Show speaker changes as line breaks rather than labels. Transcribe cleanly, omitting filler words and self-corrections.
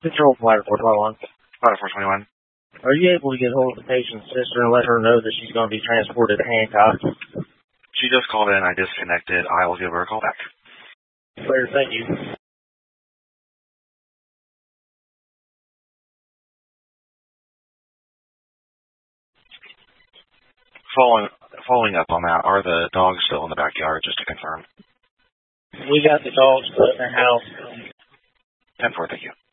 Control Flight 421.
Flight 421.
Are you able to get hold of the patient's sister and let her know that she's going to be transported to Hancock?
She just called in. I disconnected. I will give her a call back.
Later, thank you.
Following up on that, are the dogs still in the backyard, just to confirm?
We got the dogs put in the house.
10-4, thank you.